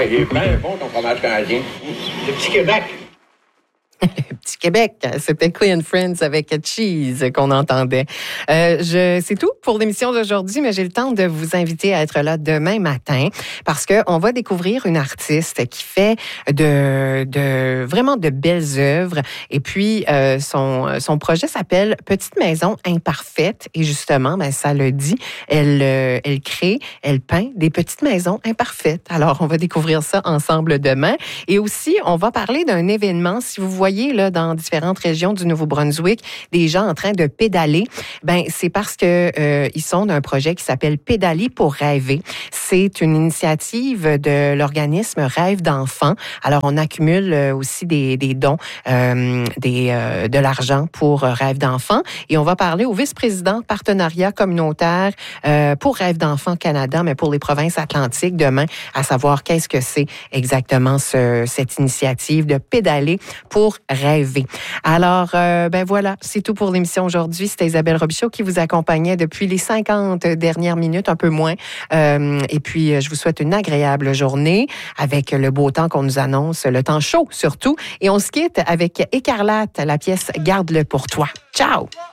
Ah, il est bien bon, ton fromage canadien. Le petit Québec. Petit Québec, c'était Clean Friends avec Cheese qu'on entendait. C'est tout pour l'émission d'aujourd'hui, mais j'ai le temps de vous inviter à être là demain matin parce que on va découvrir une artiste qui fait vraiment de belles œuvres. Et puis son projet s'appelle Petite Maison Imparfaite et justement, ben ça le dit, elle crée, elle peint des petites maisons imparfaites. Alors on va découvrir ça ensemble demain. Et aussi, on va parler d'un événement. Si vous voyez là dans différentes régions du Nouveau-Brunswick des gens en train de pédaler, ben c'est parce que ils sont d'un projet qui s'appelle Pédaler pour rêver. C'est une initiative de l'organisme Rêve d'enfants. Alors on accumule aussi des dons, de l'argent pour Rêve d'enfants et on va parler au vice-président partenariat communautaire pour Rêve d'enfants Canada, mais pour les provinces atlantiques demain, à savoir qu'est-ce que c'est exactement cette initiative de pédaler pour rêver. Alors, ben voilà, c'est tout pour l'émission aujourd'hui. C'était Isabelle Robichaud qui vous accompagnait depuis les 50 dernières minutes, un peu moins. Et puis, je vous souhaite une agréable journée avec le beau temps qu'on nous annonce, le temps chaud surtout. Et on se quitte avec Écarlate, la pièce « Garde-le pour toi ». Ciao!